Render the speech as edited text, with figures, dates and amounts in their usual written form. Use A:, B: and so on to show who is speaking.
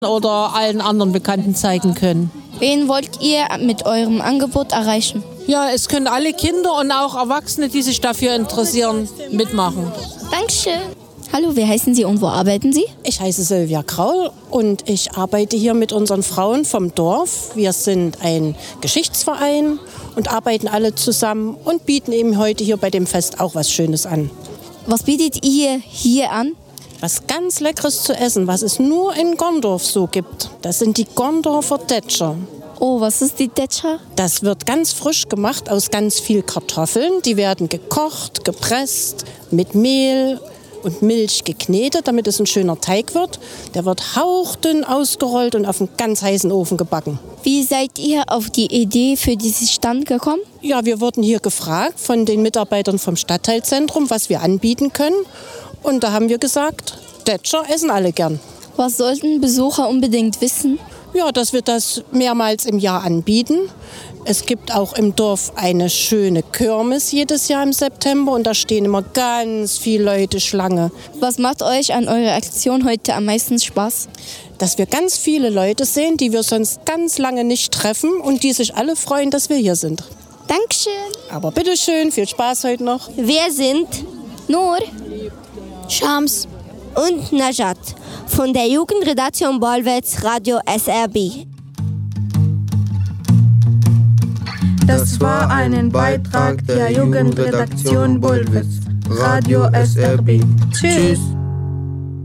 A: oder allen anderen Bekannten zeigen können.
B: Wen wollt ihr mit eurem Angebot erreichen?
A: Ja, es können alle Kinder und auch Erwachsene, die sich dafür interessieren, mitmachen.
B: Dankeschön. Hallo, wie heißen Sie und wo arbeiten Sie?
C: Ich heiße Sylvia Kraul und ich arbeite hier mit unseren Frauen vom Dorf. Wir sind ein Geschichtsverein und arbeiten alle zusammen und bieten eben heute hier bei dem Fest auch was Schönes an.
B: Was bietet ihr hier an?
C: Was ganz Leckeres zu essen, was es nur in Gondorf so gibt. Das sind die Gondorfer Detscher.
B: Oh, was ist die Detscher?
C: Das wird ganz frisch gemacht aus ganz viel Kartoffeln. Die werden gekocht, gepresst, mit Mehl und Milch geknetet, damit es ein schöner Teig wird. Der wird hauchdünn ausgerollt und auf einen ganz heißen Ofen gebacken.
B: Wie seid ihr auf die Idee für diesen Stand gekommen?
C: Ja, wir wurden hier gefragt von den Mitarbeitern vom Stadtteilzentrum, was wir anbieten können. Und da haben wir gesagt, Detscher essen alle gern.
B: Was sollten Besucher unbedingt wissen?
C: Ja, dass wir das mehrmals im Jahr anbieten. Es gibt auch im Dorf eine schöne Kirmes jedes Jahr im September und da stehen immer ganz viele Leute Schlange.
B: Was macht euch an eurer Aktion heute am meisten Spaß?
C: Dass wir ganz viele Leute sehen, die wir sonst ganz lange nicht treffen und die sich alle freuen, dass wir hier sind.
B: Dankeschön.
C: Aber bitteschön, viel Spaß heute noch.
B: Wir sind Nur,
D: Shams und Najat von der Jugendredaktion Bolwetz Radio SRB.
E: Das war ein Beitrag der Jugendredaktion Bolwetz Radio SRB. Tschüss.